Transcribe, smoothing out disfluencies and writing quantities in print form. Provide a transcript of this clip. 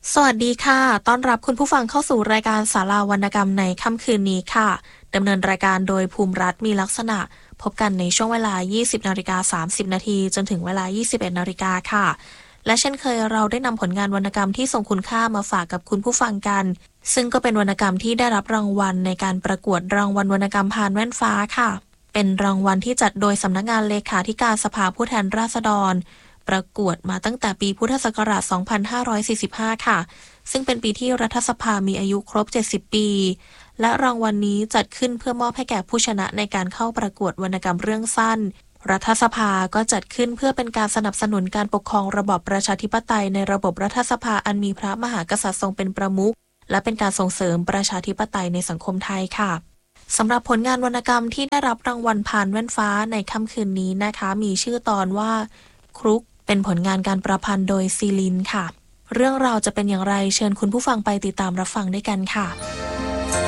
สวัสดีค่ะต้อนรับคุณผู้ฟังเข้าสู่รายการศาลาวรรณกรรมในค่ำคืนนี้ค่ะดำเนินรายการโดยภูมิรัฐมีลักษณะพบกันในช่วงเวลา 20:30 นาทีจนถึงเวลา 21 นาฬิกาค่ะและเช่นเคยเราได้นำผลงานวรรณกรรมที่ทรงคุณค่ามาฝากกับคุณผู้ฟังกันซึ่งก็เป็นวรรณกรรมที่ได้รับรางวัลในการประกวดรางวัลวรรณกรรมพานแว่นฟ้าค่ะเป็นรางวัลที่จัดโดยสำนักงานเลขาธิการสภาผู้แทนราษฎรประกวดมาตั้งแต่ปีพุทธศักราช 2545 ค่ะซึ่งเป็นปีที่รัฐสภามีอายุครบ 70 ปี และรางวัลนี้จัดขึ้นเพื่อมอบให้แก่ผู้ชนะในการเข้าประกวดวรรณกรรมเรื่องสั้น รัฐสภาก็จัดขึ้นเพื่อเป็นการสนับสนุนการปกครองระบอบประชาธิปไตยในระบบรัฐสภาอันมีพระมหากษัตริย์ทรงเป็นประมุขและเป็นการส่งเสริมประชาธิปไตยในสังคมไทยค่ะสำหรับผลงานวรรณกรรมที่ได้รับรางวัลพานแว่นฟ้าในค่ำคืนนี้นะคะมีชื่อตอนว่าครุกเป็นผลงานการประพันธ์โดยซีลินค่ะเรื่องราวจะเป็นอย่างไรเชิญคุณผู้ฟังไปติดตามรับฟังด้วยกันค่ะ